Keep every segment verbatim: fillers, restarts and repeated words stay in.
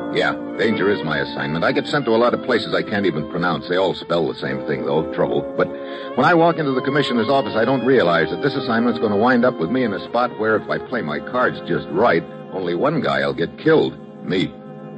Yeah, danger is my assignment. I get sent to a lot of places I can't even pronounce. They all spell the same thing, though, trouble. But when I walk into the commissioner's office, I don't realize that this assignment's going to wind up with me in a spot where, if I play my cards just right, only one guy'll get killed. Me.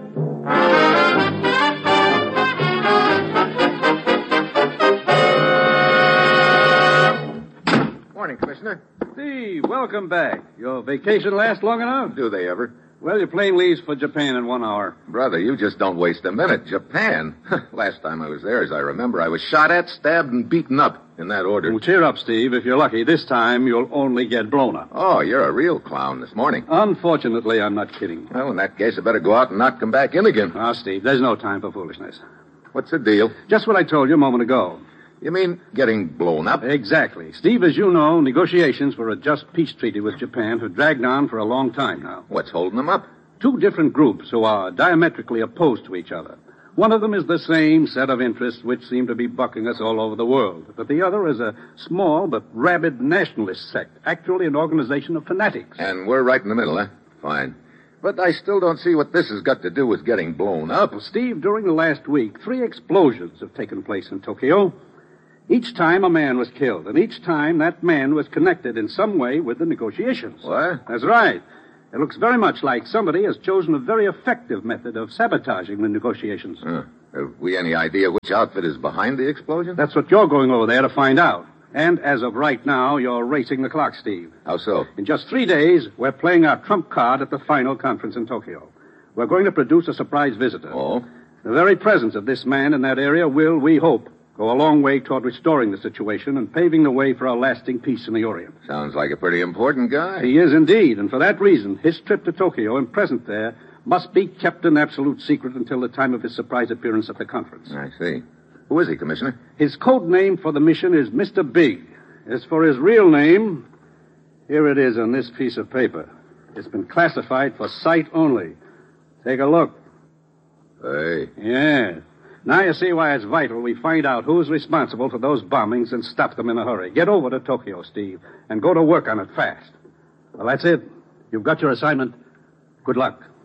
Morning, Commissioner. Steve, welcome back. Your vacation last long enough? Do they ever? Well, your plane leaves for Japan in one hour. Brother, you just don't waste a minute. Japan? Last time I was there, as I remember, I was shot at, stabbed, and beaten up. In that order. Well, cheer up, Steve. If you're lucky, this time you'll only get blown up. Oh, you're a real clown this morning. Unfortunately, I'm not kidding. Well, in that case, I better go out and not come back in again. Ah, Steve, there's no time for foolishness. What's the deal? Just what I told you a moment ago. You mean getting blown up? Exactly. Steve, as you know, negotiations for a just peace treaty with Japan have dragged on for a long time now. What's holding them up? Two different groups who are diametrically opposed to each other. One of them is the same set of interests which seem to be bucking us all over the world. But the other is a small but rabid nationalist sect, actually an organization of fanatics. And we're right in the middle, huh? Fine. But I still don't see what this has got to do with getting blown up. Well, Steve, during the last week, three explosions have taken place in Tokyo. Each time a man was killed, and each time that man was connected in some way with the negotiations. What? That's right. It looks very much like somebody has chosen a very effective method of sabotaging the negotiations. Uh, have we any idea which outfit is behind the explosion? That's what you're going over there to find out. And as of right now, you're racing the clock, Steve. How so? In just three days, we're playing our trump card at the final conference in Tokyo. We're going to produce a surprise visitor. Oh? The very presence of this man in that area will, we hope, go a long way toward restoring the situation and paving the way for a lasting peace in the Orient. Sounds like a pretty important guy. He is indeed, and for that reason, his trip to Tokyo and present there must be kept an absolute secret until the time of his surprise appearance at the conference. I see. Who is he, Commissioner? His code name for the mission is Mister Big. As for his real name, here it is on this piece of paper. It's been classified for sight only. Take a look. Hey. Yes. Now you see why it's vital we find out who's responsible for those bombings and stop them in a hurry. Get over to Tokyo, Steve, and go to work on it fast. Well, that's it. You've got your assignment. Good luck.